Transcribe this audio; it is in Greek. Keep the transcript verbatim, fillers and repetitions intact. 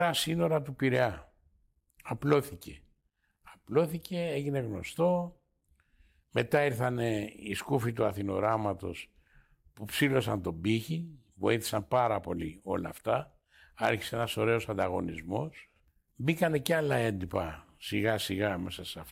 Τα σύνορα του Πειραιά. Απλώθηκε. Απλώθηκε, έγινε γνωστό. Μετά ήρθαν οι σκούφοι του Αθηνοράματος που ψήλωσαν τον πύχη, βοήθησαν πάρα πολύ όλα αυτά. Άρχισε ένας ωραίος ανταγωνισμός. Μπήκανε και άλλα έντυπα σιγά σιγά μέσα σε αυτό.